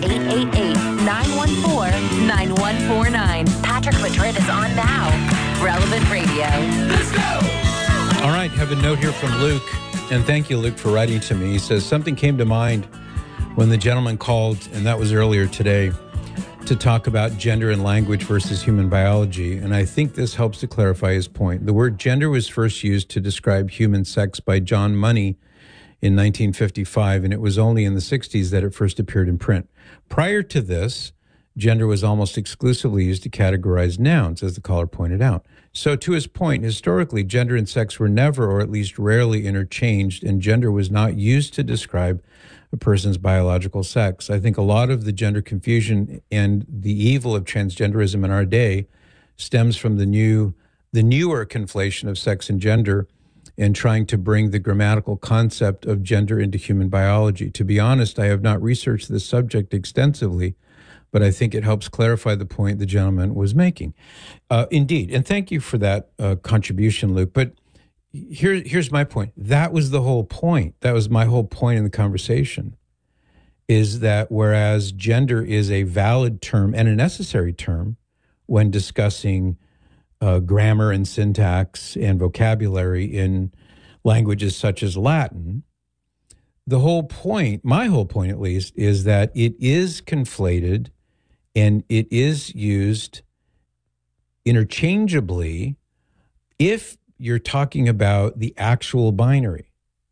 888-914-9149. Patrick Madrid is on now. Relevant Radio. Let's go! All right, have a note here from Luke. And thank you, Luke, for writing to me. He says, something came to mind when the gentleman called, and that was earlier today, to talk about gender and language versus human biology. And I think this helps to clarify his point. The word gender was first used to describe human sex by John Money in 1955, and it was only in the 60s that it first appeared in print. Prior to this, gender was almost exclusively used to categorize nouns, as the caller pointed out. So to his point, historically, gender and sex were never, or at least rarely, interchanged, and gender was not used to describe a person's biological sex. I think a lot of the gender confusion and the evil of transgenderism in our day stems from the newer conflation of sex and gender and trying to bring the grammatical concept of gender into human biology. To be honest, I have not researched this subject extensively, but I think it helps clarify the point the gentleman was making. Indeed, and thank you for that contribution, Luke. But here's my point. That was the whole point. That was my whole point in the conversation, is that whereas gender is a valid term and a necessary term when discussing grammar and syntax and vocabulary in languages such as Latin, the whole point, my whole point at least, is that it is conflated and it is used interchangeably if you're talking about the actual binary.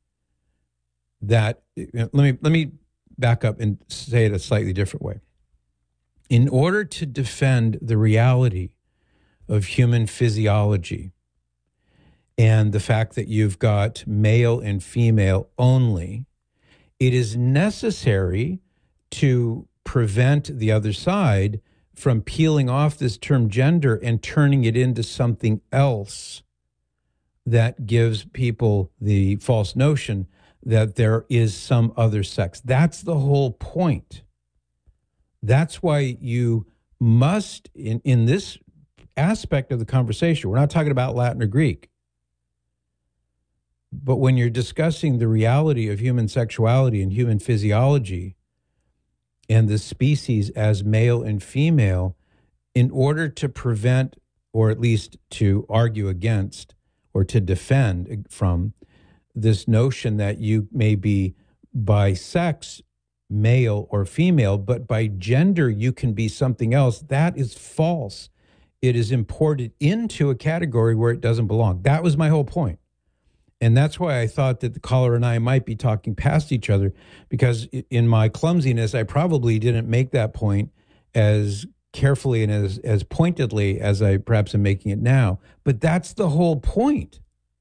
That, let me back up and say it a slightly different way. In order to defend the reality of human physiology and the fact that you've got male and female only, it is necessary to prevent the other side from peeling off this term gender and turning it into something else that gives people the false notion that there is some other sex. That's the whole point. That's why you must, in this aspect of the conversation, we're not talking about Latin or Greek, but when you're discussing the reality of human sexuality and human physiology and the species as male and female, in order to prevent, or at least to argue against, or to defend from this notion that you may be by sex male or female, but by gender you can be something else, that is false. It is imported into a category where it doesn't belong. That was my whole point. And that's why I thought that the caller and I might be talking past each other, because in my clumsiness, I probably didn't make that point as carefully and as pointedly as I perhaps am making it now. But that's the whole point,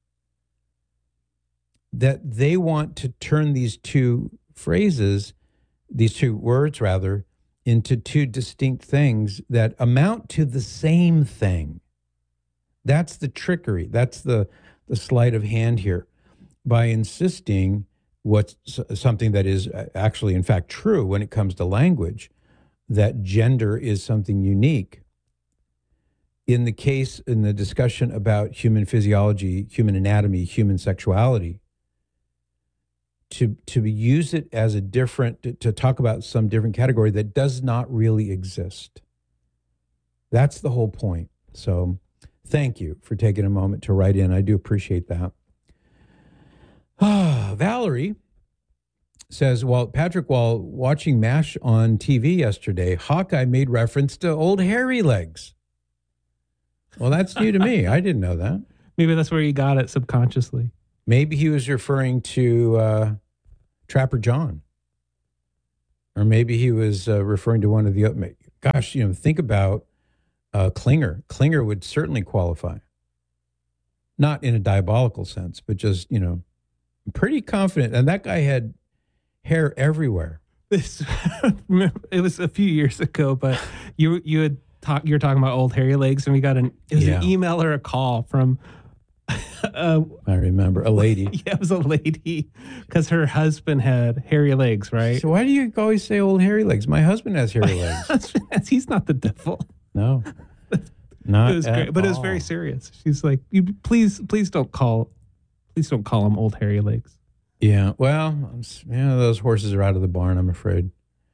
that they want to turn these two phrases, these two words rather, into two distinct things that amount to the same thing. That's the trickery. That's the sleight of hand here, by insisting what's something that is actually, in fact, true when it comes to language, that gender is something unique. In the discussion about human physiology, human anatomy, human sexuality, to use it as a different, to talk about some different category that does not really exist. That's the whole point. So thank you for taking a moment to write in. I do appreciate that. Valerie says, well, Patrick, while watching MASH on TV yesterday, Hawkeye made reference to old hairy legs. Well, that's new to me. I didn't know that. Maybe that's where you got it subconsciously. Maybe he was referring to Trapper John. Or maybe he was referring to one of the, gosh, think about Klinger. Klinger would certainly qualify. Not in a diabolical sense, but just, pretty confident. And that guy had hair everywhere. It was a few years ago, but you were talking about old hairy legs, and we got an email or a call from I remember a lady. Yeah, it was a lady, because her husband had hairy legs, right? So why do you always say old hairy legs? My husband has hairy legs. He's not the devil. No, not it was great, but it was very serious. She's like, please don't call him old hairy legs. Yeah, well, those horses are out of the barn, I'm afraid.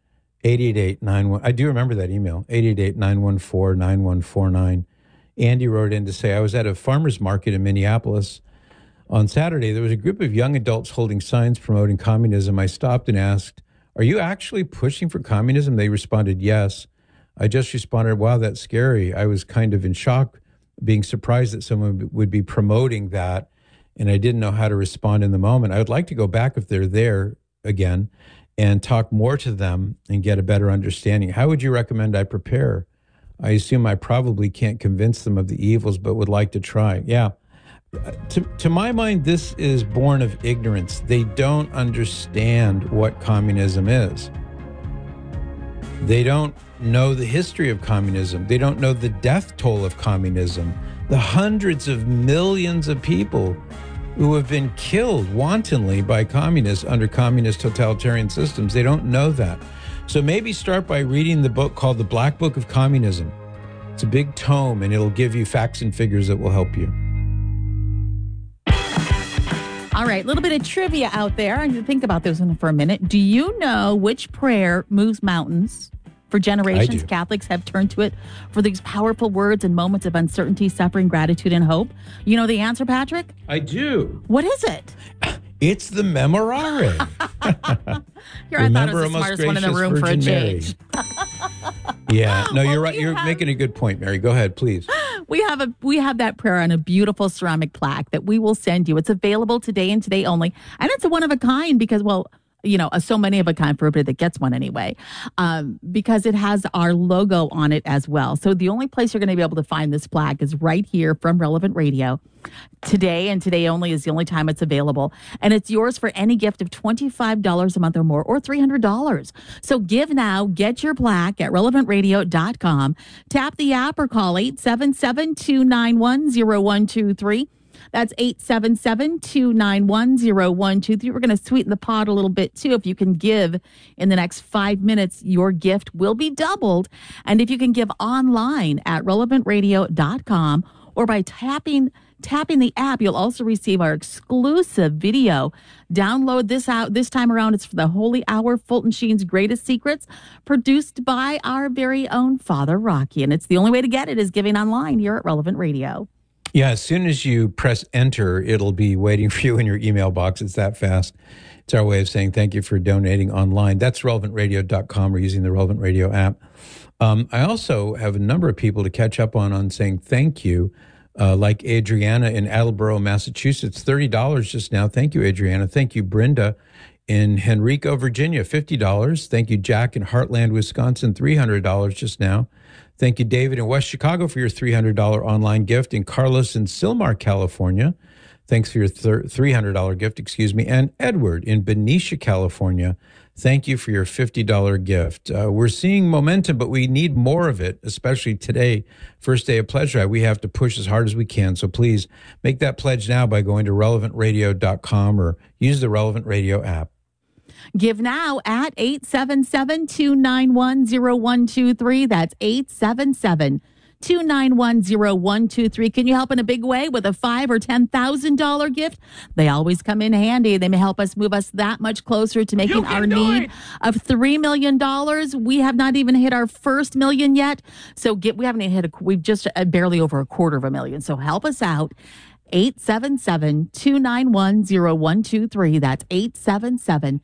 888-91. I do remember that email, 888-914-9149. Andy wrote in to say, I was at a farmer's market in Minneapolis on Saturday. There was a group of young adults holding signs promoting communism. I stopped and asked, are you actually pushing for communism? They responded, yes. I just responded, wow, that's scary. I was kind of in shock, being surprised that someone would be promoting that, and I didn't know how to respond in the moment. I would like to go back if they're there again and talk more to them and get a better understanding. How would you recommend I prepare? I assume I probably can't convince them of the evils, but would like to try. Yeah. To my mind, this is born of ignorance. They don't understand what communism is. They don't know the history of communism. They don't know the death toll of communism, the hundreds of millions of people who have been killed wantonly by communists under communist totalitarian systems. They don't know that. So maybe start by reading the book called The Black Book of Communism. It's a big tome, and it'll give you facts and figures that will help you. All right, a little bit of trivia out there. I need to think about this one for a minute. Do you know which prayer moves mountains? For generations, Catholics have turned to it for these powerful words in moments of uncertainty, suffering, gratitude, and hope. You know the answer, Patrick? I do. What is it? It's the Memorare. Here, I thought I was the smartest one in the room for a change. Yeah, no, you're right. You're making a good point, Mary. Go ahead, please. We have that prayer on a beautiful ceramic plaque that we will send you. It's available today and today only, and it's a one of a kind because, well, you know, so many of a kind for everybody that gets one anyway, because it has our logo on it as well. So the only place you're going to be able to find this plaque is right here from Relevant Radio. Today and today only is the only time it's available. And it's yours for any gift of $25 a month or more, or $300. So give now, get your plaque at relevantradio.com. Tap the app or call 877-291-0123. That's 877-291-0123. We're going to sweeten the pot a little bit, too. If you can give in the next 5 minutes, your gift will be doubled. And if you can give online at relevantradio.com or by tapping the app, you'll also receive our exclusive video. Download this out. This time around, it's for the Holy Hour, Fulton Sheen's Greatest Secrets, produced by our very own Father Rocky. And it's the only way to get it is giving online here at Relevant Radio. Yeah, as soon as you press enter, it'll be waiting for you in your email box. It's that fast. It's our way of saying thank you for donating online. That's relevantradio.com or using the Relevant Radio app. I also have a number of people to catch up on saying thank you, like Adriana in Attleboro, Massachusetts, $30 just now. Thank you, Adriana. Thank you, Brenda in Henrico, Virginia, $50. Thank you, Jack in Heartland, Wisconsin, $300 just now. Thank you, David in West Chicago, for your $300 online gift. And Carlos in Sylmar, California, thanks for your $300 gift, And Edward in Benicia, California, thank you for your $50 gift. We're seeing momentum, but we need more of it, especially today, first day of Pledge Drive. We have to push as hard as we can. So please make that pledge now by going to relevantradio.com or use the Relevant Radio app. Give now at 877-291-0123. That's 877-291-0123. Can you help in a big way with a $5,000 or $10,000 gift? They always come in handy. They may help us move us that much closer to making our need of $3 million. We have not even hit our first million yet. So we haven't even hit we've just barely over $250,000. So help us out. 877-291-0123. That's 877-291-0123.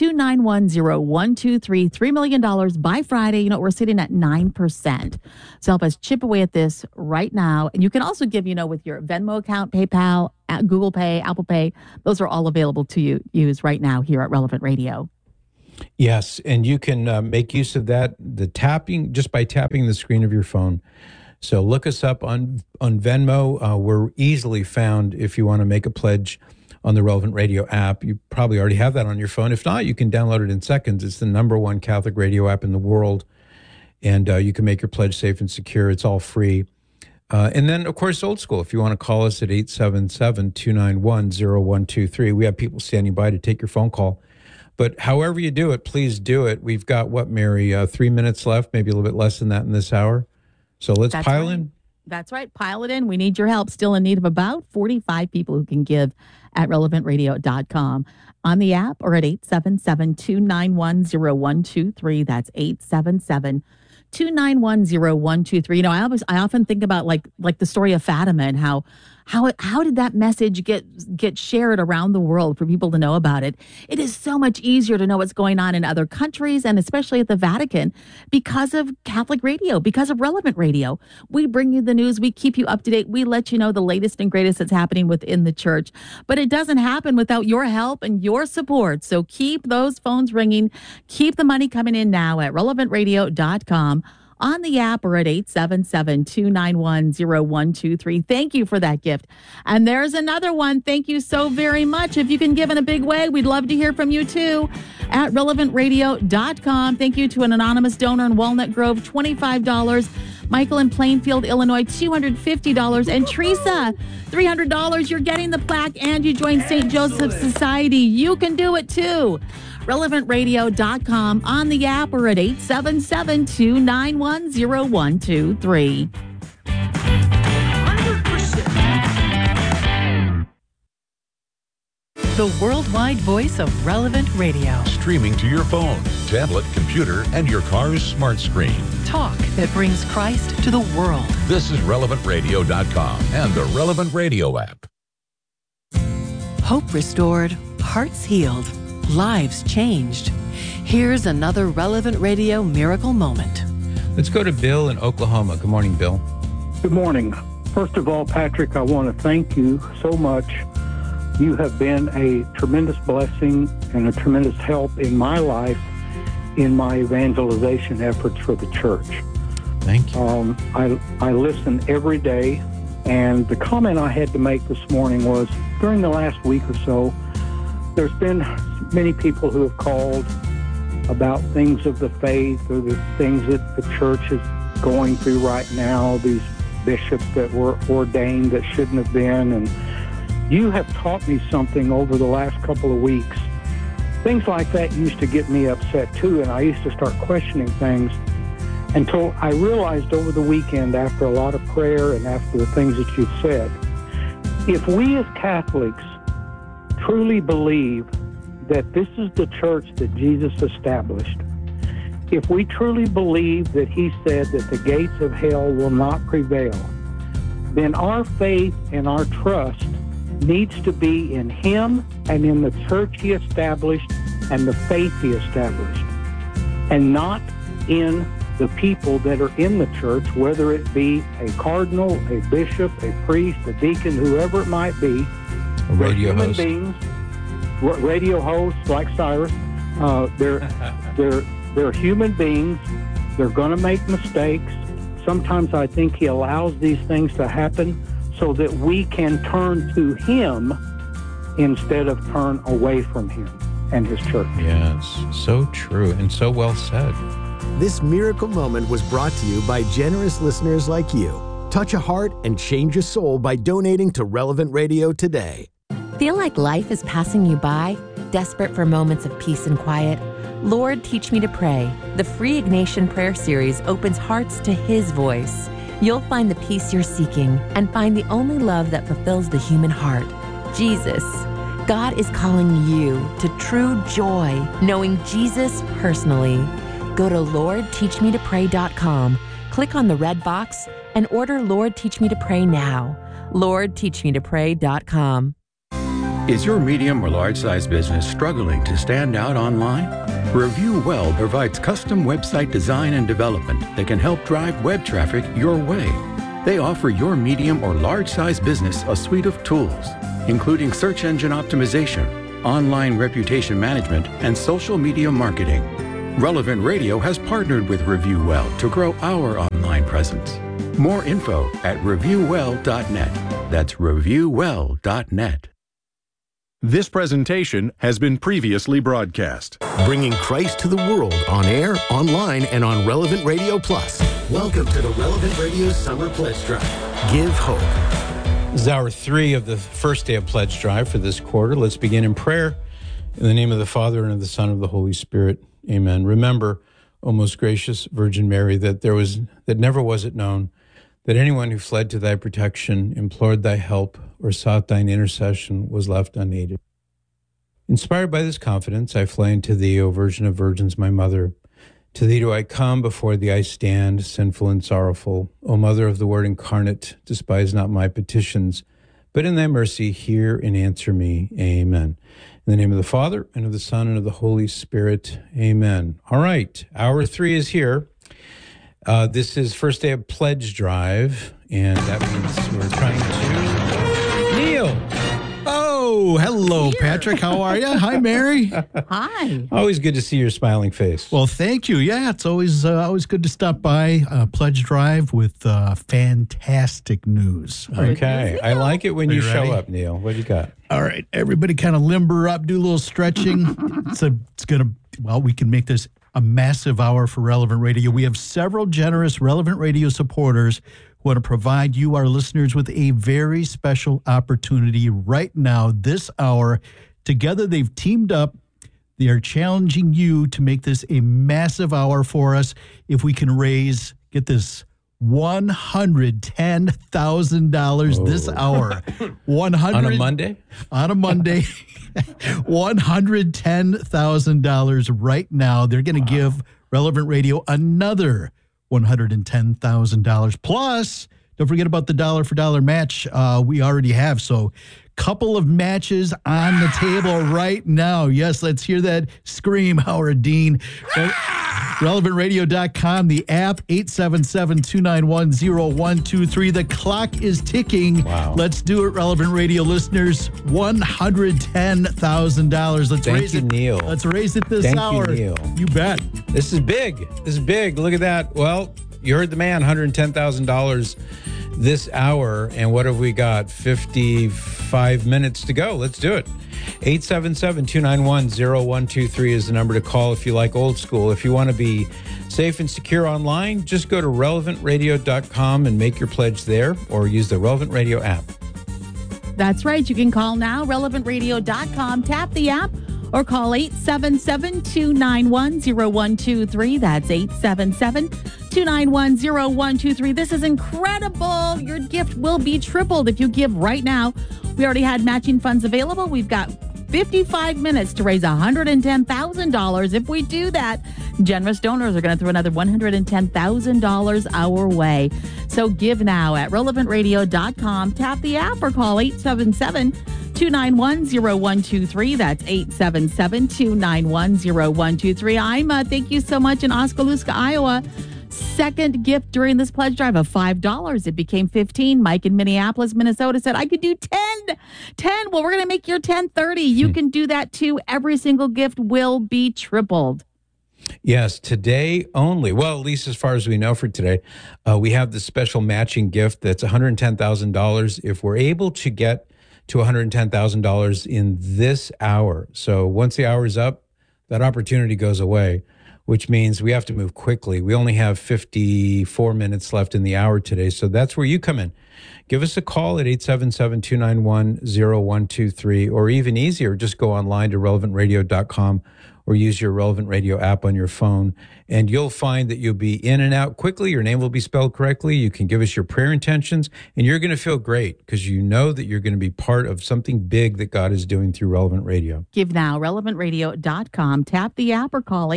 $3 million by Friday. You know, we're sitting at 9%. So help us chip away at this right now. And you can also give, with your Venmo account, PayPal, Google Pay, Apple Pay. Those are all available to use right now here at Relevant Radio. Yes, and you can make use of that, the tapping, just by tapping the screen of your phone. So look us up on Venmo. We're easily found if you want to make a pledge on the Relevant Radio app. You probably already have that on your phone. If not, you can download it in seconds. It's the #1 Catholic radio app in the world. And you can make your pledge safe and secure. It's all free. And then, of course, old school. If you want to call us at 877-291-0123. We have people standing by to take your phone call. But however you do it, please do it. We've got, Mary, 3 minutes left, maybe a little bit less than that in this hour. So let's pile in. That's right. Pile it in. We need your help. Still in need of about 45 people who can give at relevantradio.com. On the app or at 877-291-0123. That's 877-291-0123. You know, I often think about like the story of Fatima and how did that message get shared around the world for people to know about it? It is so much easier to know what's going on in other countries and especially at the Vatican because of Catholic radio, because of Relevant Radio. We bring you the news. We keep you up to date. We let you know the latest and greatest that's happening within the church. But it doesn't happen without your help and your support. So keep those phones ringing. Keep the money coming in now at relevantradio.com. On the app or at 877-291-0123. Thank you for that gift. And there's another one. Thank you so very much. If you can give in a big way, we'd love to hear from you too at relevantradio.com. Thank you to an anonymous donor in Walnut Grove, $25. Michael in Plainfield, Illinois, $250. And Teresa, $300. You're getting the plaque and you join St. Joseph's Society. You can do it too. relevantradio.com, on the app or at 877-291-0123. The worldwide voice of Relevant Radio. Streaming to your phone, tablet, computer, and your car's smart screen. Talk that brings Christ to the world. This is relevantradio.com and the Relevant Radio app. Hope restored, hearts healed, lives changed. Here's another Relevant Radio miracle moment. Let's go to Bill in Oklahoma. Good morning, Bill. Good morning. First of all, Patrick, I want to thank you so much. You have been a tremendous blessing and a tremendous help in my life in my evangelization efforts for the church. Thank you. I listen every day, and the comment I had to make this morning was during the last week or so, there's been many people who have called about things of the faith or the things that the church is going through right now, these bishops that were ordained that shouldn't have been. And you have taught me something over the last couple of weeks. Things like that used to get me upset too, and I used to start questioning things until I realized over the weekend, after a lot of prayer and after the things that you've said, if we as Catholics truly believe that this is the church that Jesus established, if we truly believe that he said that the gates of hell will not prevail, then our faith and our trust needs to be in him and in the church he established and the faith he established, and not in the people that are in the church, whether it be a cardinal, a bishop, a priest, a deacon, whoever it might be. A radio human host. Beings, radio hosts like Cyrus. They're human beings. They're going to make mistakes. Sometimes I think he allows these things to happen so that we can turn to him instead of turn away from him and his church. Yes, so true and so well said. This miracle moment was brought to you by generous listeners like you. Touch a heart and change a soul by donating to Relevant Radio today. Feel like life is passing you by? Desperate for moments of peace and quiet? Lord, Teach Me to Pray. The free Ignatian prayer series opens hearts to his voice. You'll find the peace you're seeking and find the only love that fulfills the human heart, Jesus. God is calling you to true joy, knowing Jesus personally. Go to LordTeachMeToPray.com, click on the red box, and order Lord Teach Me to Pray now. LordTeachMeToPray.com. Is your medium or large-size business struggling to stand out online? Review Well provides custom website design and development that can help drive web traffic your way. They offer your medium or large-size business a suite of tools, including search engine optimization, online reputation management, and social media marketing. Relevant Radio has partnered with Review Well to grow our online presence. More info at reviewwell.net. That's reviewwell.net. This presentation has been previously broadcast. Bringing Christ to the world on air, online, and on Relevant Radio Plus. Welcome to the Relevant Radio Summer Pledge Drive. Give hope. This is hour 3 of the first day of Pledge Drive for this quarter. Let's begin in prayer. In the name of the Father, and of the Son, and of the Holy Spirit. Amen. Remember, O most gracious Virgin Mary, that never was it known But anyone who fled to thy protection, implored thy help, or sought thine intercession was left unneeded. Inspired by this confidence, I fly into thee, O Virgin of Virgins, my mother. To thee do I come, before thee I stand, sinful and sorrowful. O Mother of the Word incarnate, despise not my petitions, but in thy mercy hear and answer me. Amen. In the name of the Father, and of the Son, and of the Holy Spirit. Amen. All right, hour 3 is here. This is first day of pledge drive, and that means we're trying to... Neil! Oh, hello, Patrick. How are you? Hi, Mary. Hi. Always good to see your smiling face. Well, thank you. Yeah, it's always good to stop by Pledge Drive with fantastic news. Okay, I like it when you show ready? up, Neil. What do you got? All right, everybody kind of limber up, do a little stretching. We can make this a massive hour for Relevant Radio. We have several generous Relevant Radio supporters who want to provide you, our listeners, with a very special opportunity right now, this hour. Together, they've teamed up. They are challenging you to make this a massive hour for us. If we can raise, get this, $110,000 this hour. On a Monday? On a Monday. $110,000 right now. They're going to give Relevant Radio another $110,000. Plus, don't forget about the dollar for dollar match we already have. So, couple of matches on the table right now. Yes, let's hear that scream, Howard Dean. RelevantRadio.com, the app, 877-291-0123. The clock is ticking. Wow. Let's do it, Relevant Radio listeners. $110,000. Let's raise it, Neil. Let's raise it this hour. Thank you, Neil. You bet. This is big. This is big. Look at that. Well, you heard the man, $110,000 this hour. And what have we got? 55 minutes to go. Let's do it. 877-291-0123 is the number to call if you like old school. If you want to be safe and secure online, just go to relevantradio.com and make your pledge there, or use the Relevant Radio app. That's right. You can call now, relevantradio.com, tap the app, or call 877-291-0123. That's 877-291-0123. This is incredible. Your gift will be tripled if you give right now. We already had matching funds available. We've got 55 minutes to raise $110,000. If we do that, generous donors are going to throw another $110,000 our way. So give now at relevantradio.com. Tap the app or call 877-291-0123. That's 877-291-0123. Thank you so much in Oskaloosa, Iowa. Second gift during this pledge drive of $5. It became 15. Mike in Minneapolis, Minnesota said, I could do 10. Well, we're going to make your 10 30. You can do that too. Every single gift will be tripled. Yes, today only. Well, at least as far as we know for today, we have the special matching gift that's $110,000 if we're able to get to $110,000 in this hour. So once the hour is up, that opportunity goes away, which means we have to move quickly. We only have 54 minutes left in the hour today, so that's where you come in. Give us a call at 877-291-0123, or even easier, just go online to relevantradio.com or use your Relevant Radio app on your phone, and you'll find that you'll be in and out quickly. Your name will be spelled correctly. You can give us your prayer intentions, and you're going to feel great because you know that you're going to be part of something big that God is doing through Relevant Radio. Give now, relevantradio.com. Tap the app or call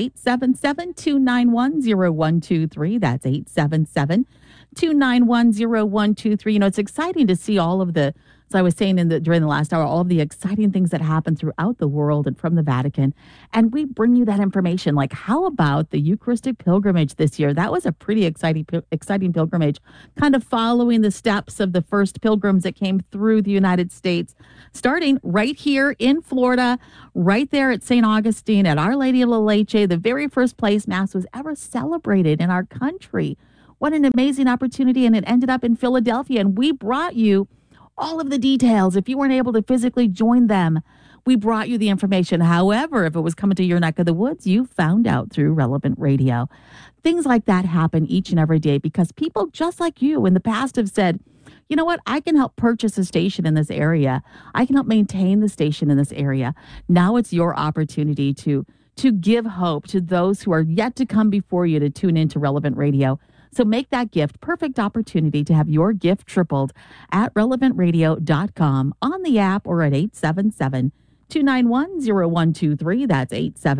877-291-0123. That's 877-291-0123. You know, it's exciting to see all of the, as I was saying during the last hour, all of the exciting things that happen throughout the world and from the Vatican. And we bring you that information. Like, how about the Eucharistic pilgrimage this year? That was a pretty exciting pilgrimage, kind of following the steps of the first pilgrims that came through the United States, starting right here in Florida, right there at St. Augustine at Our Lady of La Leche, the very first place Mass was ever celebrated in our country. What an amazing opportunity. And it ended up in Philadelphia. And we brought you all of the details. If you weren't able to physically join them, we brought you the information. However, if it was coming to your neck of the woods, you found out through Relevant Radio. Things like that happen each and every day because people just like you in the past have said, you know what, I can help purchase a station in this area. I can help maintain the station in this area. Now it's your opportunity to to give hope to those who are yet to come before you to tune into Relevant Radio. So make that gift. Perfect opportunity to have your gift tripled at relevantradio.com, on the app, or at 877-291-0123. That's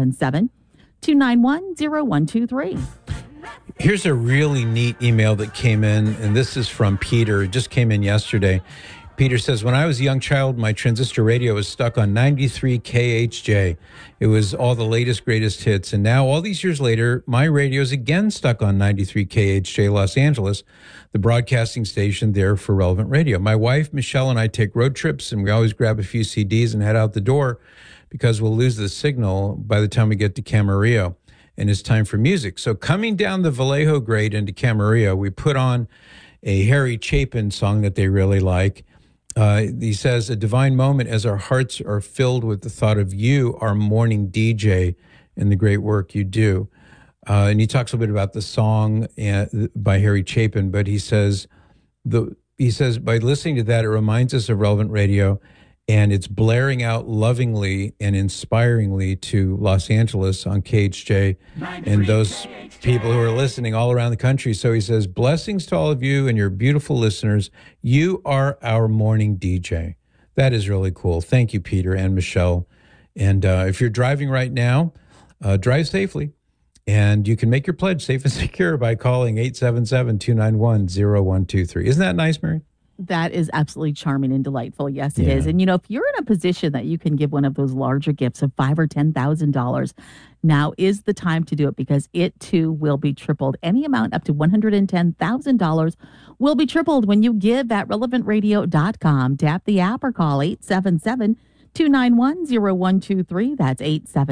877-291-0123. Here's a really neat email that came in, and this is from Peter. It just came in yesterday. Peter says, when I was a young child, my transistor radio was stuck on 93 KHJ. It was all the latest, greatest hits. And now, all these years later, my radio is again stuck on 93 KHJ Los Angeles, the broadcasting station there for Relevant Radio. My wife, Michelle, and I take road trips, and we always grab a few CDs and head out the door because we'll lose the signal by the time we get to Camarillo, and it's time for music. So coming down the Vallejo grade into Camarillo, we put on a Harry Chapin song that they really like. He says, a divine moment as our hearts are filled with the thought of you, our morning DJ, and the great work you do. And he talks a little bit about the song by Harry Chapin, but he says, by listening to that, it reminds us of Relevant Radio, and it's blaring out lovingly and inspiringly to Los Angeles on KHJ and those people who are listening all around the country. So he says, blessings to all of you and your beautiful listeners. You are our morning DJ. That is really cool. Thank you, Peter and Michelle. And if you're driving right now, drive safely. And you can make your pledge safe and secure by calling 877-291-0123. Isn't that nice, Mary? That is absolutely charming and delightful. Yes, it is. And, you know, if you're in a position that you can give one of those larger gifts of $5,000 or $10,000, now is the time to do it, because it, too, will be tripled. Any amount up to $110,000 will be tripled when you give at relevantradio.com. Tap the app or call 877-291-0123. That's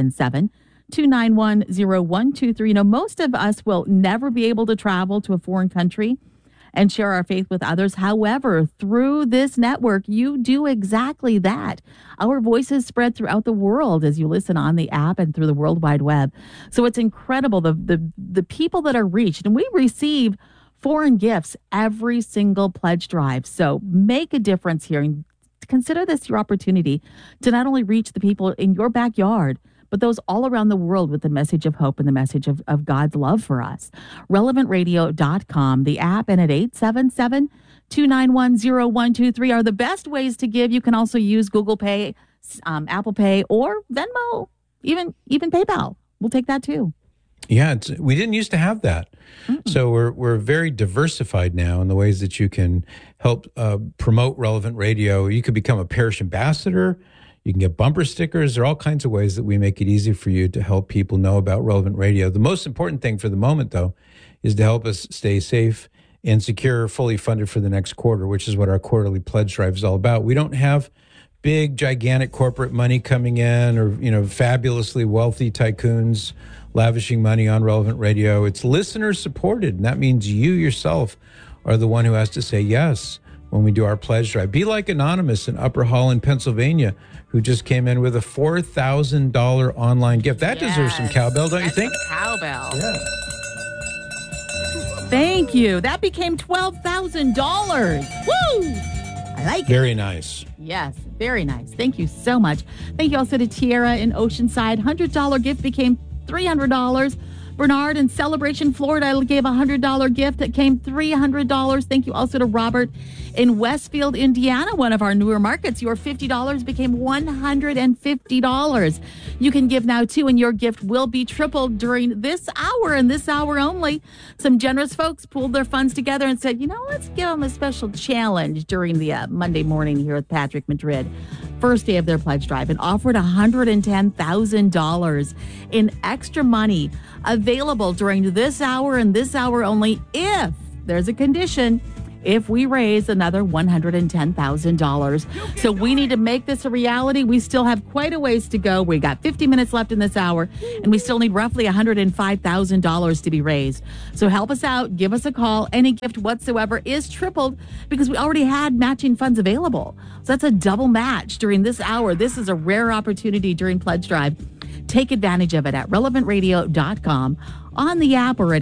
877-291-0123. You know, most of us will never be able to travel to a foreign country and share our faith with others. However, through this network, you do exactly that. Our voices spread throughout the world as you listen on the app and through the World Wide Web. So it's incredible, the people that are reached. And we receive foreign gifts every single pledge drive. So make a difference here, and consider this your opportunity to not only reach the people in your backyard, but those all around the world with the message of hope and the message of God's love for us. Relevantradio.com, the app, and at 877-291-0123 are the best ways to give. You can also use Google Pay, Apple Pay, or Venmo, even PayPal. We'll take that too. Yeah, we didn't used to have that. So we're very diversified now in the ways that you can help promote Relevant Radio. You could become a parish ambassador. You can get bumper stickers. There are all kinds of ways that we make it easy for you to help people know about Relevant Radio. The most important thing for the moment, though, is to help us stay safe and secure, fully funded for the next quarter, which is what our quarterly pledge drive is all about. We don't have big, gigantic corporate money coming in, or, you know, fabulously wealthy tycoons lavishing money on Relevant Radio. It's listener supported, and that means you yourself are the one who has to say yes when we do our pledge drive. Be like Anonymous in Upper Holland, Pennsylvania, who just came in with a $4,000 online gift. That deserves some cowbell, don't you think? Cowbell. Yeah. Thank you. That became $12,000. Woo! I like it. Very nice. Yes, very nice. Thank you so much. Thank you also to Tierra in Oceanside. $100 gift became $300. Bernard in Celebration, Florida gave a $100 gift that came $300. Thank you also to Robert in Westfield, Indiana, one of our newer markets. Your $50 became $150. You can give now, too, and your gift will be tripled during this hour and this hour only. Some generous folks pooled their funds together and said, you know, let's give them a special challenge during the Monday morning here with Patrick Madrid. First day of their pledge drive, and offered $110,000 in extra money available during this hour and this hour only, if there's a condition, if we raise another $110,000. So we need to make this a reality. We still have quite a ways to go. We got 50 minutes left in this hour, and we still need roughly $105,000 to be raised. So help us out. Give us a call. Any gift whatsoever is tripled, because we already had matching funds available. So that's a double match during this hour. This is a rare opportunity during Pledge Drive. Take advantage of it at relevantradio.com, on the app, or at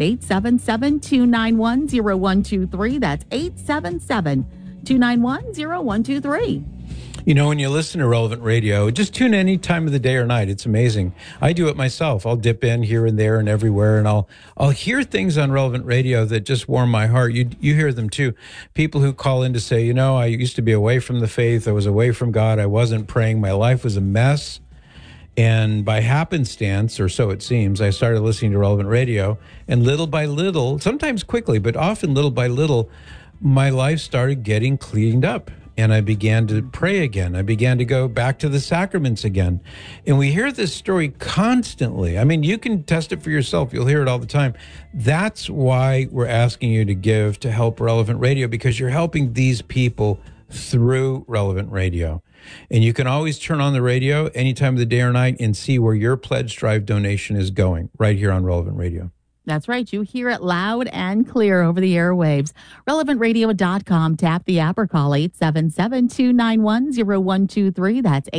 877-291-0123. That's 877-291-0123. You know, when you listen to Relevant Radio, just tune in any time of the day or night. It's amazing. I do it myself. I'll dip in here and there and everywhere, and I'll hear things on Relevant Radio that just warm my heart. You hear them too. People who call in to say, you know, I used to be away from the faith. I was away from God. I wasn't praying. My life was a mess. And by happenstance, or so it seems, I started listening to Relevant Radio, and little by little, sometimes quickly, but often little by little, my life started getting cleaned up. And I began to pray again. I began to go back to the sacraments again. And we hear this story constantly. I mean, you can test it for yourself. You'll hear it all the time. That's why we're asking you to give to help Relevant Radio, because you're helping these people through Relevant Radio. And you can always turn on the radio any time of the day or night and see where your Pledge Drive donation is going right here on Relevant Radio. That's right. You hear it loud and clear over the airwaves. RelevantRadio.com. Tap the app or call 877-291-0123. That's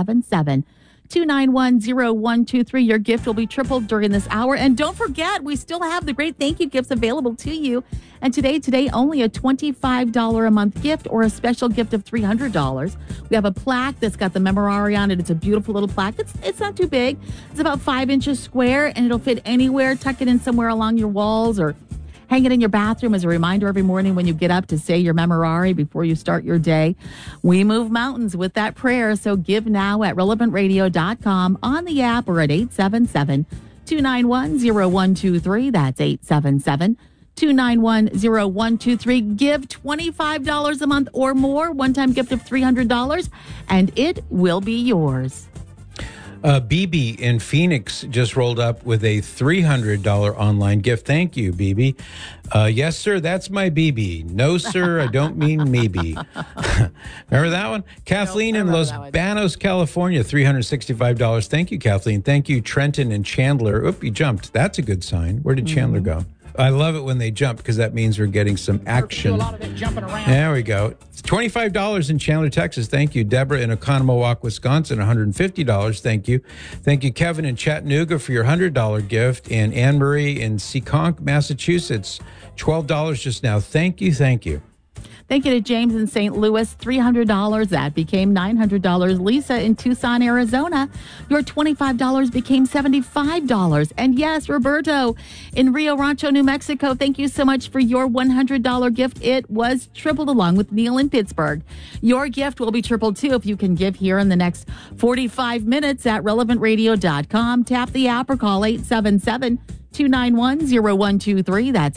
877-291-0123. Your gift will be tripled during this hour. And don't forget, we still have the great thank you gifts available to you. And today only a $25 a month gift or a special gift of $300. We have a plaque that's got the memorare on it. It's a beautiful little plaque. It's not too big. It's about 5 inches square, and it'll fit anywhere. Tuck it in somewhere along your walls or hang it in your bathroom as a reminder every morning when you get up to say your memorare before you start your day. We move mountains with that prayer, so give now at relevantradio.com, on the app, or at 877-291-0123. That's 877-291-0123. Give $25 a month or more, one-time gift of $300, and it will be yours. BB in Phoenix just rolled up with a $300 online gift. Thank you, BB. Yes, sir, that's my BB. No, sir, I don't mean maybe. Remember that one? Kathleen in Los Banos, California, $365. Thank you, Kathleen. Thank you, Trenton and Chandler. Oop, you jumped. That's a good sign. Where did Chandler go? I love it when they jump, because that means we're getting some action. There we go. It's $25 in Chandler, Texas. Thank you. Deborah in Oconomowoc, Wisconsin, $150. Thank you. Thank you, Kevin in Chattanooga, for your $100 gift. And Anne Marie in Seekonk, Massachusetts, $12 just now. Thank you. Thank you. Thank you to James in St. Louis, $300. That became $900. Lisa in Tucson, Arizona, your $25 became $75. And yes, Roberto in Rio Rancho, New Mexico, thank you so much for your $100 gift. It was tripled, along with Neil in Pittsburgh. Your gift will be tripled too if you can give here in the next 45 minutes at relevantradio.com. Tap the app or call 877-291-0123. That's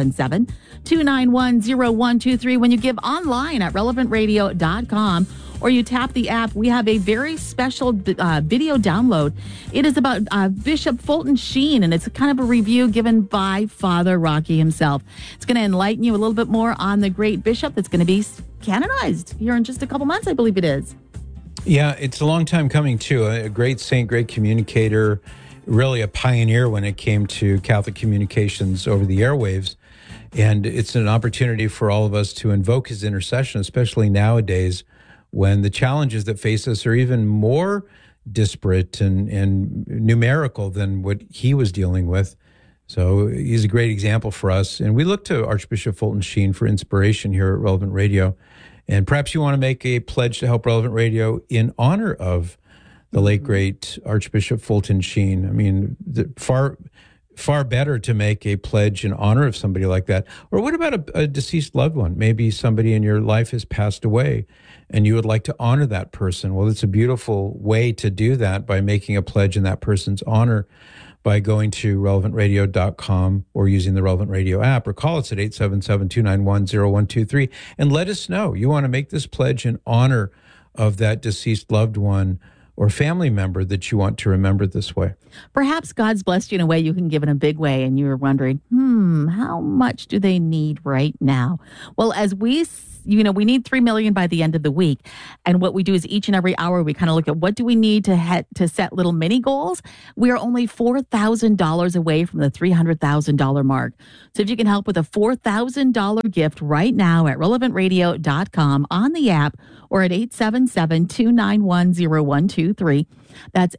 877-291-0123. When you give online at relevantradio.com or you tap the app, we have a very special video download. It is about Bishop Fulton Sheen, and it's kind of a review given by Father Rocky himself. It's going to enlighten you a little bit more on the great bishop that's going to be canonized here in just a couple months, I believe it is. Yeah, it's a long time coming, too. A great saint, great communicator, really a pioneer when it came to Catholic communications over the airwaves. And it's an opportunity for all of us to invoke his intercession, especially nowadays when the challenges that face us are even more disparate and numerical than what he was dealing with. So he's a great example for us. And we look to Archbishop Fulton Sheen for inspiration here at Relevant Radio. And perhaps you want to make a pledge to help Relevant Radio in honor of the late, great Archbishop Fulton Sheen. I mean, far better to make a pledge in honor of somebody like that. Or what about a deceased loved one? Maybe somebody in your life has passed away and you would like to honor that person. Well, it's a beautiful way to do that by making a pledge in that person's honor by going to relevantradio.com or using the Relevant Radio app, or call us at 877-291-0123 and let us know you want to make this pledge in honor of that deceased loved one or family member that you want to remember this way. Perhaps God's blessed you in a way you can give in a big way, and you're wondering, how much do they need right now? Well, as we need 3 million by the end of the week. And what we do is each and every hour, we kind of look at what do we need to set little mini goals. We are only $4,000 away from the $300,000 mark. So if you can help with a $4,000 gift right now at relevantradio.com, on the app, or at 877-291-0123. That's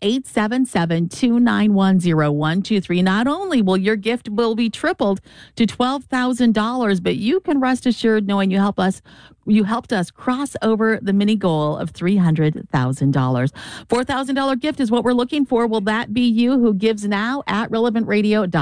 877-291-0123. Not only will your gift will be tripled to $12,000, but you can rest assured knowing you helped us cross over the mini goal of $300,000. $4,000 gift is what we're looking for. Will that be you who gives now at relevantradio.com?